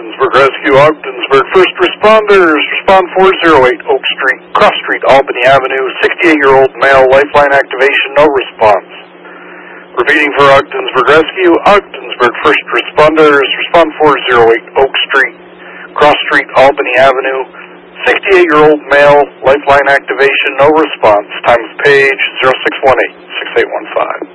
Ogdensburg Rescue, Ogdensburg. First responders, respond 408 Oak Street, Cross Street, Albany Avenue. 68-year-old male, lifeline activation, no response. Repeating for Ogdensburg Rescue, Ogdensburg. First responders, respond 408 Oak Street, Cross Street, Albany Avenue. 68-year-old male, lifeline activation, no response. Time of page 0618-6815.